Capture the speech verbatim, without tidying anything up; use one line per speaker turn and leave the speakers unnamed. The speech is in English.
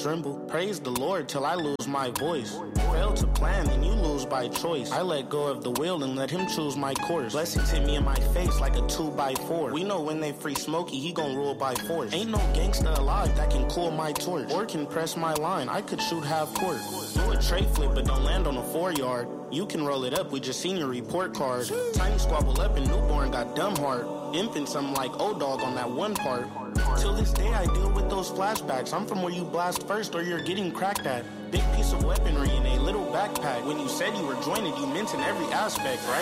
tremble. Praise the Lord till I lose my voice. Fail to plan, then you lose by choice. I let go of the wheel and let him choose my course. Blessings hit me in my face like a two by four. We know when they free Smokey, he gon' rule by force. Ain't no gangsta alive that can cool my torch or can press my line. I could shoot half court. Do a tray flip, but don't land on a four yard. You can roll it up, we just seen your report card. Tiny squabble up and newborn got dumb heart. Infants, I'm like O-Dog on that one part. Till this day I deal with those flashbacks. I'm from where you blast first or you're getting cracked at. Big piece of weaponry in a little backpack. When you said you were jointed, you meant in every aspect, right?